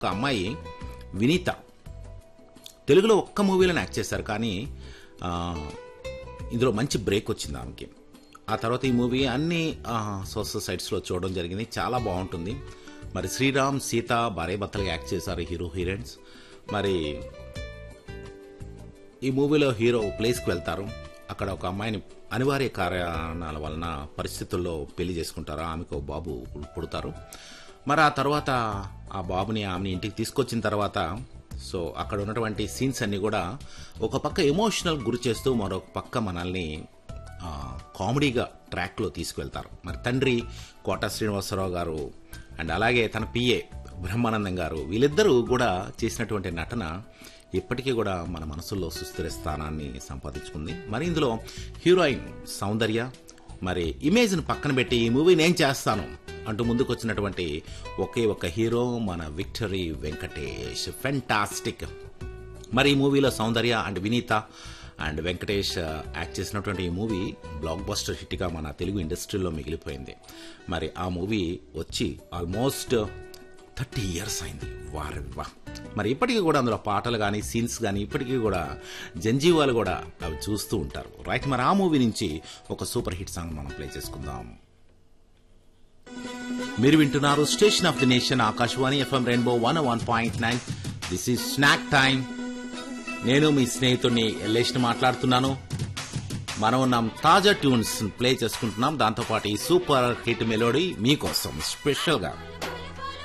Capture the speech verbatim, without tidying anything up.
ఒక అమ్మాయి వినీత తెలుగులో ఒక్క మూవీలోనే యాక్ట్ చేశారు, కానీ ఇందులో మంచి బ్రేక్ వచ్చింది ఆమెకి. ఆ తర్వాత ఈ మూవీ అన్ని సోషల్ సైట్స్లో చూడడం జరిగింది, చాలా బాగుంటుంది. మరి శ్రీరామ్ సీత భార్య భర్తలుగా యాక్ట్ చేశారు హీరో హీరోయిన్స్. మరి ఈ మూవీలో హీరో ప్లేస్కి వెళ్తారు, అక్కడ ఒక అమ్మాయిని అనివార్య కారణాల వలన పరిస్థితుల్లో పెళ్లి చేసుకుంటారు, ఆమెకు బాబు పుడతారు. మరి ఆ తర్వాత ఆ బాబుని ఆమెని ఇంటికి తీసుకొచ్చిన తర్వాత సో అక్కడ ఉన్నటువంటి సీన్స్ అన్ని కూడా ఒక పక్క ఎమోషనల్ గురి చేస్తూ మరొక పక్క మనల్ని కామెడీగా ట్రాక్లో తీసుకువెళ్తారు. మరి తండ్రి కోట శ్రీనివాసరావు గారు అండ్ అలాగే తన పిఏ బ్రహ్మానందం గారు వీళ్ళిద్దరూ కూడా చేసినటువంటి నటన ఇప్పటికీ కూడా మన మనసుల్లో సుస్థిర స్థానాన్ని సంపాదించుకుంది. మరి ఇందులో హీరోయిన్ సౌందర్య, మరి ఇమేజ్ను పక్కన పెట్టి ఈ మూవీ నేను చేస్తాను అంటూ ముందుకు వచ్చినటువంటి ఒకే ఒక హీరో మన విక్టరీ వెంకటేష్. ఫెంటాస్టిక్. మరి ఈ మూవీలో సౌందర్య and Vineeta and Venkatesh act చేసినటువంటి ఈ మూవీ బ్లాక్ బస్టర్ హిట్గా మన తెలుగు ఇండస్ట్రీలో మిగిలిపోయింది. మరి ఆ మూవీ వచ్చి ఆల్మోస్ట్ థర్టీ ఇయర్స్ అయింది. వారెవ్వా. మరి ఇప్పటికీ కూడా అందులో పాటలు కానీ సీన్స్ కానీ ఇప్పటికీ కూడా జంజీవాలు కూడా అవి చూస్తూ ఉంటారు. రైట్, మరి ఆ మూవీ నుంచి ఒక సూపర్ హిట్ సాంగ్ మనం ప్లే చేసుకుందాం. మీరు వింటున్నారు station of the nation Akashvani FM rainbow one one point nine. This is snack time. నేను మీ స్నేహితుడిని ఎల్లేష్ని మాట్లాడుతున్నాను. మనం ఉన్నాం తాజా ట్యూన్స్ ప్లే చేసుకుంటున్నాం, దాంతోపాటు ఈ సూపర్ హిట్ మెలోడీ మీకోసం స్పెషల్గా.